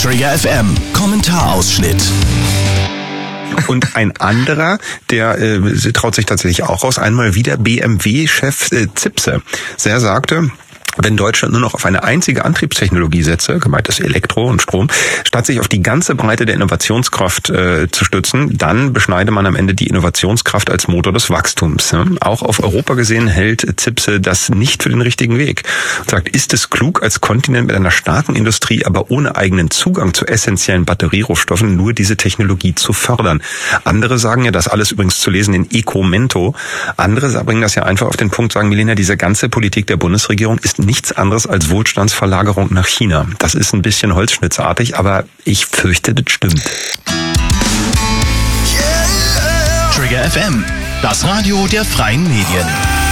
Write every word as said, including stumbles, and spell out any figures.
Trigger F M, Kommentarausschnitt. Und ein anderer, der äh, traut sich tatsächlich auch raus, einmal wieder B M W-Chef äh, Zipse. Der sagte, wenn Deutschland nur noch auf eine einzige Antriebstechnologie setze, gemeint ist Elektro und Strom, statt sich auf die ganze Breite der Innovationskraft äh, zu stützen, dann beschneide man am Ende die Innovationskraft als Motor des Wachstums. Ja? Auch auf Europa gesehen hält Zipse das nicht für den richtigen Weg. Und sagt, ist es klug, als Kontinent mit einer starken Industrie, aber ohne eigenen Zugang zu essentiellen Batterierohstoffen, nur diese Technologie zu fördern? Andere sagen ja, das alles übrigens zu lesen in Ecomento. Andere bringen das ja einfach auf den Punkt, sagen, Milena, diese ganze Politik der Bundesregierung ist nichts anderes als Wohlstandsverlagerung nach China. Das ist ein bisschen holzschnittsartig, aber ich fürchte, das stimmt. Trigger F M, das Radio der freien Medien.